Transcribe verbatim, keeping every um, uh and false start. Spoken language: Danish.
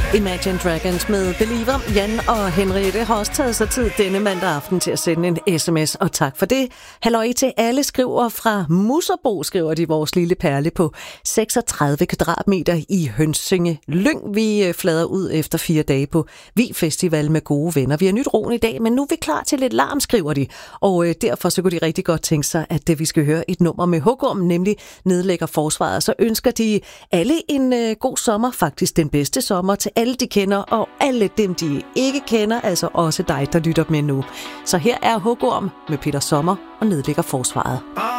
Imagine Dragons med Believer. Jan og Henriette har også taget sig tid denne mandag aften til at sende en sms, og tak for det. Halløj til alle, skriver fra Musserbo, skriver de, vores lille perle på seksogtredive kvadratmeter i Hønsinge Lyng. Vi flader ud efter fire dage på Vi Festival med gode venner. Vi har nyt roen i dag, men nu er vi klar til lidt larm, skriver de. Og derfor så kunne de rigtig godt tænke sig, at vi skal høre et nummer med Hugorm, nemlig Nedlægger Forsvaret. Så ønsker de alle en god sommer, faktisk den bedste sommer, til alle de kender, og alle dem, de ikke kender, altså også dig, der lytter med nu. Så her er Hugorm med Peter Sommer og Nedlægger Forsvaret.